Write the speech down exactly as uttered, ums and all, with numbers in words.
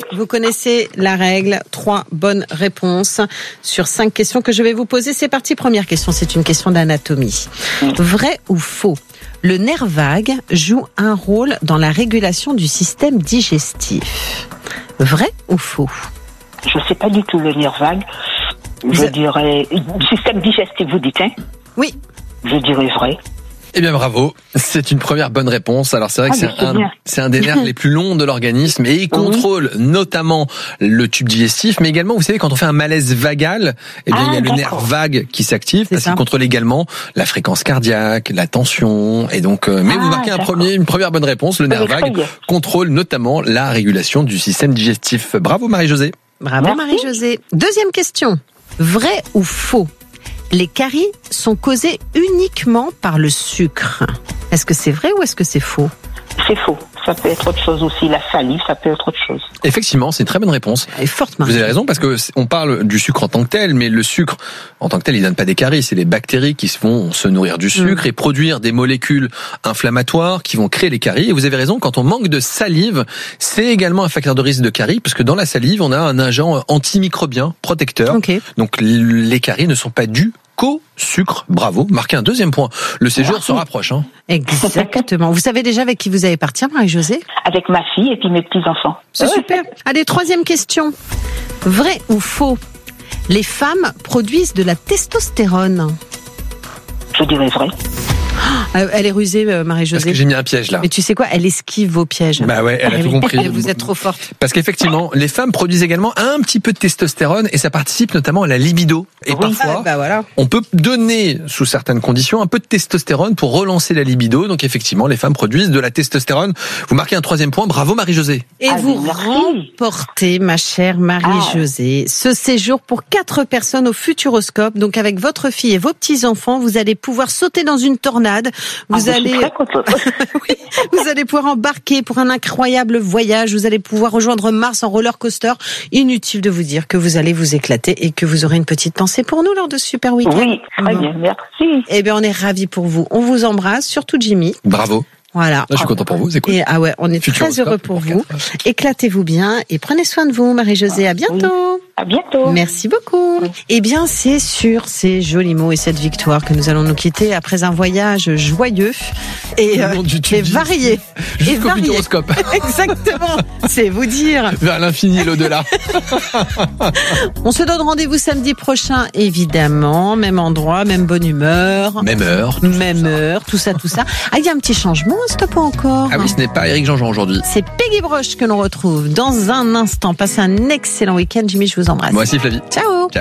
Vous connaissez la règle. Trois bonnes réponses sur cinq questions que je vais vous poser. C'est parti. Première question, c'est une question d'anatomie. Vrai ou faux ? Le nerf vague joue un rôle dans la régulation du système digestif. Vrai ou faux ? Je ne sais pas du tout le nerf vague. Je vous dirais... Système digestif, vous dites, hein ? Oui. Je dirais vrai. Eh bien bravo, c'est une première bonne réponse. Alors c'est vrai que ah, c'est, un, c'est un des nerfs les plus longs de l'organisme et il contrôle oui. notamment le tube digestif, mais également, vous savez, quand on fait un malaise vagal, eh bien ah, il y a le nerf vague qui s'active c'est parce ça. qu'il contrôle également la fréquence cardiaque, la tension et donc. Euh, mais ah, vous marquez un premier, une première bonne réponse. Le nerf vague contrôle notamment la régulation du système digestif. Bravo Marie-Josée. Bravo Merci. Marie-Josée. Deuxième question. Vrai ou faux ? Les caries sont causées uniquement par le sucre. Est-ce que c'est vrai ou est-ce que c'est faux ? C'est faux. Ça peut être autre chose aussi. La salive, ça peut être autre chose. Effectivement, c'est une très bonne réponse. Elle est forte, Marie. Vous avez raison parce que on parle du sucre en tant que tel, mais le sucre en tant que tel, il donne pas des caries. C'est les bactéries qui vont se nourrir du sucre mmh. et produire des molécules inflammatoires qui vont créer les caries. Et vous avez raison, quand on manque de salive, c'est également un facteur de risque de caries parce que dans la salive, on a un agent antimicrobien protecteur. Okay. Donc les caries ne sont pas dues qu'au sucre. Bravo. Marquez un deuxième point. Le séjour Merci. se rapproche. Hein. Exactement. Vous savez déjà avec qui vous allez partir, Marie-Josée ? Avec ma fille et puis mes petits-enfants. C'est ouais. super. Allez, troisième question. Vrai ou faux ? Les femmes produisent de la testostérone. Je dirais vrai. Elle est rusée, Marie-Josée. Parce que j'ai mis un piège là. Mais tu sais quoi ? Elle esquive vos pièges. Bah ouais, elle a tout compris. Vous êtes trop forte. Parce qu'effectivement, les femmes produisent également un petit peu de testostérone et ça participe notamment à la libido. Et oui. parfois, ah, bah voilà. on peut donner, sous certaines conditions, un peu de testostérone pour relancer la libido. Donc effectivement, les femmes produisent de la testostérone. Vous marquez un troisième point. Bravo Marie-Josée. Et ah, vous remportez, ma chère Marie-Josée, ah. ce séjour pour quatre personnes au Futuroscope. Donc avec votre fille et vos petits-enfants, vous allez pouvoir sauter dans une tornade. Vous ah, allez, oui, vous allez pouvoir embarquer pour un incroyable voyage. Vous allez pouvoir rejoindre Mars en roller coaster. Inutile de vous dire que vous allez vous éclater et que vous aurez une petite pensée pour nous lors de ce super week-end. Oui, très bien, merci. Eh bien, on est ravis pour vous. On vous embrasse, surtout Jimmy. Bravo. Voilà. Là, je suis content pour vous, c'est cool. Et, ah ouais, on est très heureux pour vous. Éclatez-vous bien et prenez soin de vous, Marie-Josée. À bientôt. Oui. À bientôt. Merci beaucoup. Oui. Eh bien, c'est sur ces jolis mots et cette victoire que nous allons nous quitter après un voyage joyeux et, euh, et varié. Jusqu'au Futuroscope. Exactement. C'est vous dire. Vers l'infini et l'au-delà. On se donne rendez-vous samedi prochain, évidemment. Même endroit, même bonne humeur. Même heure. Même heure, tout ça, tout ça. Ah, il y a un petit changement, c'est pas encore. Ah oui, ce n'est pas Éric Jean-Jean aujourd'hui. C'est Peggy Broche que l'on retrouve dans un instant. Passez un excellent week-end, Jimmy, je vous embrasse. Moi aussi, Flavie. Ciao.